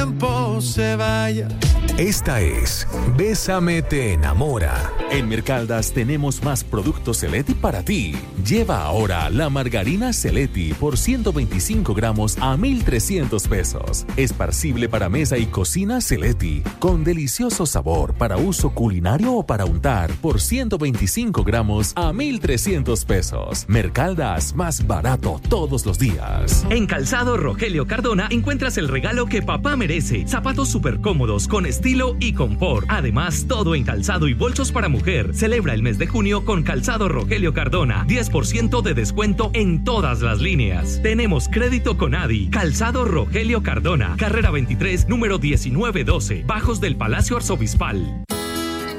tiempo se vaya. Esta es Bésame te enamora. En Mercaldas tenemos más productos Seletti para ti. Lleva ahora la margarina Seletti por 125 gramos a 1,300 pesos. Esparcible para mesa y cocina Seletti, con delicioso sabor para uso culinario o para untar por 125 gramos a 1,300 pesos. Mercaldas, más barato todos los días. En Calzado Rogelio Cardona encuentras el regalo que papá merece. Zapatos súper cómodos, con estilo y confort. Además, todo en calzado y bolsos para mujer. Celebra el mes de junio con Calzado Rogelio Cardona. 10% de descuento en todas las líneas. Tenemos crédito con Adi. Calzado Rogelio Cardona. Carrera 23, número 1912. Bajos del Palacio Arzobispal.